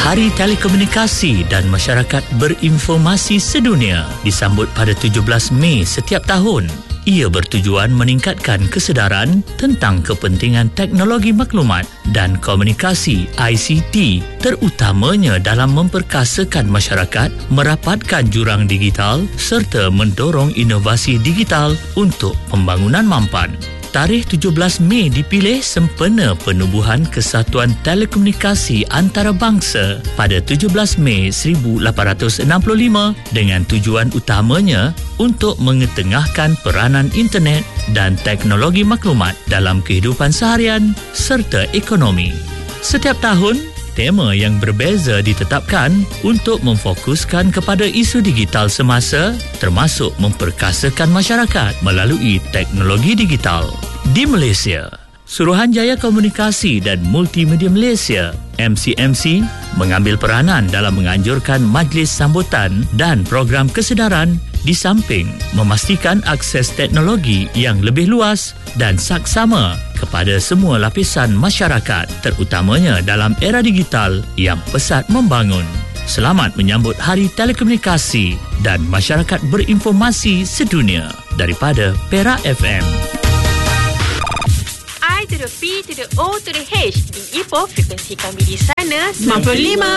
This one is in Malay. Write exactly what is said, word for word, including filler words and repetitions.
Hari Telekomunikasi dan Masyarakat Berinformasi Sedunia disambut pada tujuh belas Mei setiap tahun. Ia bertujuan meningkatkan kesedaran tentang kepentingan teknologi maklumat dan komunikasi I C T, terutamanya dalam memperkasakan masyarakat merapatkan jurang digital serta mendorong inovasi digital untuk pembangunan mampan. Tarikh tujuh belas Mei dipilih sempena penubuhan Kesatuan Telekomunikasi Antarabangsa pada tujuh belas Mei seribu lapan ratus enam puluh lima dengan tujuan utamanya untuk mengetengahkan peranan internet dan teknologi maklumat dalam kehidupan seharian serta ekonomi. Setiap tahun, tema yang berbeza ditetapkan untuk memfokuskan kepada isu digital semasa termasuk memperkasakan masyarakat melalui teknologi digital. Di Malaysia, Suruhanjaya Komunikasi dan Multimedia Malaysia M C M C mengambil peranan dalam menganjurkan majlis sambutan dan program kesedaran di samping memastikan akses teknologi yang lebih luas dan saksama kepada semua lapisan masyarakat, terutamanya dalam era digital yang pesat membangun. Selamat menyambut Hari Telekomunikasi dan Masyarakat Berinformasi Sedunia daripada Perak F M. I to the P to the O to the H. Di Ipoh, frekuensi kami di sana sembilan puluh lima